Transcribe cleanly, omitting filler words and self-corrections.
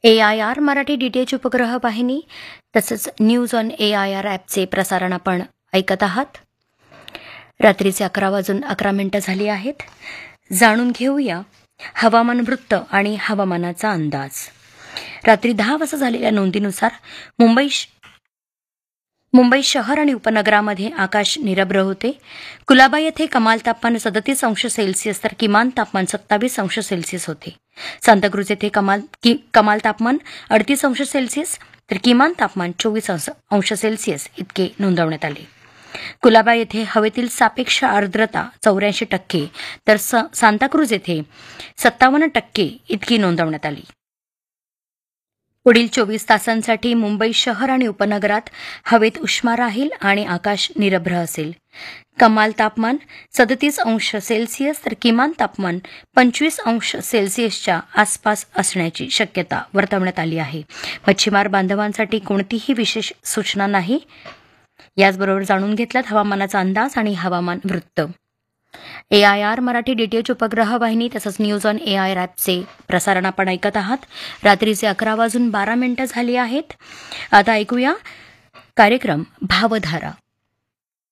AIR Marathi DTH उपग्रह वाहिनी तसंच न्यूज ऑन AIR ॲपचे प्रसारण आपण ऐकत आहात. रात्रीचे 11:11 झाली आहेत. जाणून घेऊया हवामान वृत्त आणि हवामानाचा अंदाज. रात्री 10 वाजता झालेल्या नोंदीनुसार मुंबई शहर आणि उपनगरामध्ये आकाश निरभ्र होते. कुलाबा येथे कमाल तापमान 37 अंश सेल्सिअस तर किमान तापमान 27 अंश सेल्सिअस होते. सांताक्रूज येथे कमाल तापमान 38 अंश सेल्सिअस तर किमान तापमान 24 अंश सेल्सिअस इतके नोंदवण्यात आले. कुलाबा येथे हवेतील सापेक्ष आर्द्रता 84% तर सांताक्रूज येथे 57% इतकी नोंदवण्यात आली. पुढील 24 तासांसाठी मुंबई शहर आणि उपनगरात हवेत उष्मा राहील आणि आकाश निरभ्र असेल. कमाल तापमान 37 अंश सेल्सिअस तर किमान तापमान 25 अंश सेल्सिअसच्या आसपास असण्याची शक्यता वर्तवण्यात आली आहे. मच्छीमार बांधवांसाठी कोणतीही विशेष सूचना नाही. याचबरोबर जाणून घेतलात हवामानाचा अंदाज आणि हवामान वृत्त. AIR मराठी DTH उपग्रह वाहिनी तसंच न्यूज ऑन AIR ॲपचे प्रसारण आपण ऐकत आहात. रात्रीचे 11:12 झाली आहेत. आता ऐकूया कार्यक्रम भावधारा.